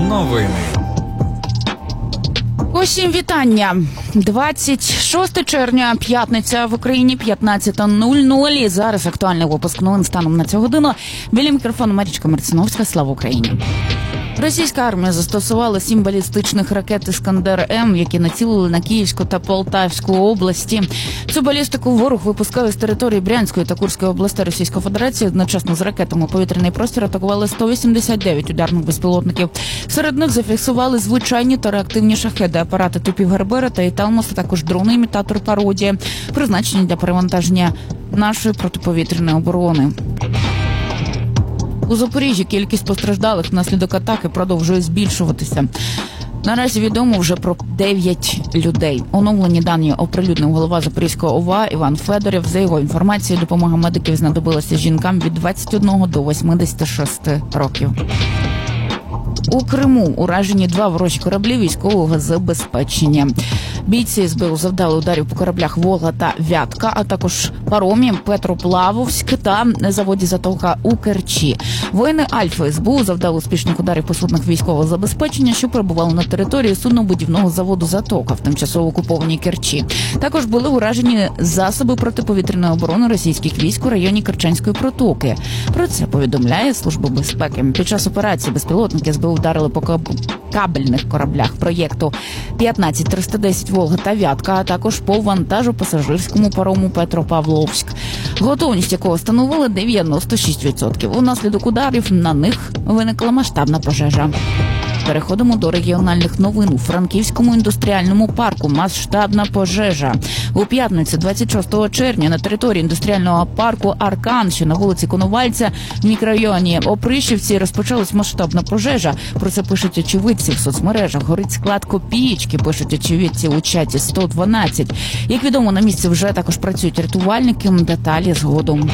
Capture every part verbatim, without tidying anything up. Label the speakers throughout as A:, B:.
A: Новини.
B: Усім вітання. двадцять шостого червня, п'ятниця, в Україні п'ятнадцята нуль нуль. І зараз актуальний випуск новин станом на цю годину. Біля мікрофону Марічка Марциновська. Слава Україні. Російська армія застосувала сім балістичних ракет «Іскандер-М», які націлили на Київську та Полтавську області. Цю балістику ворог випускав з території Брянської та Курської областей Російської Федерації. Одночасно з ракетами у повітряний простір атакували сто вісімдесят дев'ять ударних безпілотників. Серед них зафіксували звичайні та реактивні шахеди, апарати типів Гербера та Італмос, а також дрони-імітатор «Пародія», призначені для перевантаження нашої протиповітряної оборони. У Запоріжжі кількість постраждалих внаслідок атаки продовжує збільшуватися. Наразі відомо вже про дев'ять людей. Оновлені дані оприлюднив голова Запорізького ОВА Іван Федоров. За його інформацією, допомога медиків знадобилася жінкам від двадцяти одного до восьмидесяти шести років. У Криму уражені два ворожі кораблі військового забезпечення. Бійці СБУ завдали ударів по кораблях «Волга» та «Вятка», а також паромі «Петроплавовськ» та заводі «Затока» у Керчі. Воїни Альфа СБУ завдали успішних ударів по суднах військового забезпечення, що перебували на території суднобудівного заводу «Затока» в тимчасово окупованій Керчі. Також були уражені засоби протиповітряної оборони російських військ у районі Керченської протоки. Про це повідомляє Служба безпеки. Під час операції безпілотники СБУ вдарили по кабельних кораблях проєкту п'ятнадцять триста десять «Волга» та «Вятка», а також по вантажу пасажирському парому «Петроплавовськ», готовність якого становила дев'яносто шість відсотків. Унаслідок ударів на них виникла масштабна пожежа. Переходимо до регіональних новин. У Франківському індустріальному парку масштабна пожежа. У п'ятницю, двадцять шостого червня, на території індустріального парку «Аркан», що на вулиці Коновальця, в мікрорайоні Опришівці, розпочалась масштабна пожежа. Про це пишуть очевидці в соцмережах. Горить склад копієчки, пишуть очевидці у чаті сто дванадцять. Як відомо, на місці вже також працюють рятувальники. Деталі згодом.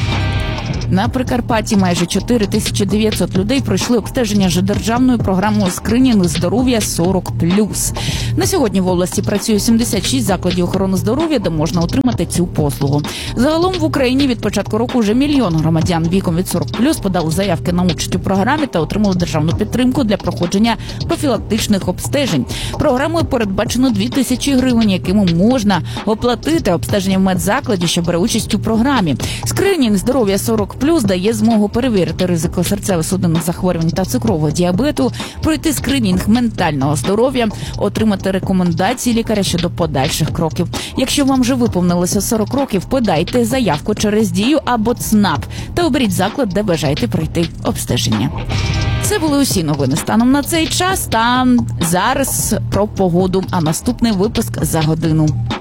B: На Прикарпатті майже чотири тисячі дев'ятсот людей пройшли обстеження за державною програмою скринінгу здоров'я сорок плюс. На сьогодні в області працює сімдесят шість закладів охорони здоров'я, де можна отримати цю послугу. Загалом в Україні від початку року вже мільйон громадян віком від сорок плюс подали заявки на участь у програмі та отримали державну підтримку для проходження профілактичних обстежень. Програмою передбачено дві тисячі гривень, якими можна оплатити обстеження в медзакладі, що бере участь у програмі. Скринінг здоров'я сорок плюс дає змогу перевірити ризико серцево-судинних захворювань та цукрового діабету, пройти скринінг ментального здоров'я, отримати рекомендації лікаря щодо подальших кроків. Якщо вам вже виповнилося сорок років, подайте заявку через Дію або ЦНАП та оберіть заклад, де бажаєте пройти обстеження. Це були усі новини станом на цей час, та зараз про погоду, а наступний випуск за годину.